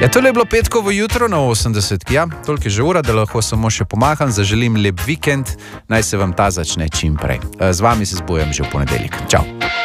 Ja, tole je bilo petkovo jutro na 80. Ja, toliko je že ura, da lahko samo še pomaham, zaželim lep vikend, naj se vam ta začne čim prej. Z vami se zbujam že v ponedeljek. Čau.